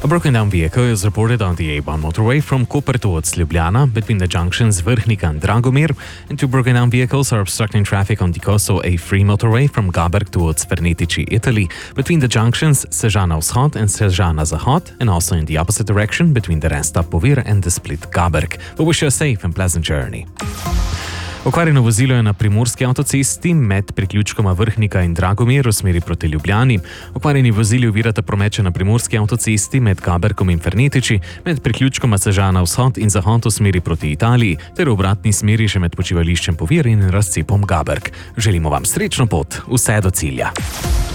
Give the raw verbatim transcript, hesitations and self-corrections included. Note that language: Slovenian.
A broken down vehicle is reported on the A one motorway from Koper towards Ljubljana between the junctions Vrhnika and Dragomir, and two broken down vehicles are obstructing traffic on the Kosovo A three motorway from Gaberg towards Fernetici, Italy, between the junctions Sežana Vzhod and Sežana Zahod, and also in the opposite direction between the Restap Povir and the Split Gaberg. We wish you a safe and pleasant journey. Okvarjeno vozilo je na primorski avtocesti med priključkoma Vrhnika in Dragomir v smeri proti Ljubljani. Okvarjeni vozili ovirata promet na primorski avtocesti med Gabergom in Fernetici, med priključkoma Sežana Vzhod in Zahod v smeri proti Italiji, ter v obratni smeri še med počivališčem Povir in razcepom Gaberg. Želimo vam srečno pot, vse do cilja.